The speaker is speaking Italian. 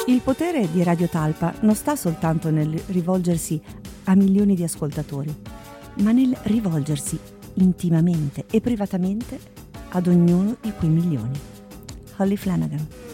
Il potere di Radio Talpa non sta soltanto nel rivolgersi a milioni di ascoltatori, ma nel rivolgersi intimamente e privatamente ad ognuno di quei milioni. Holly Flanagan.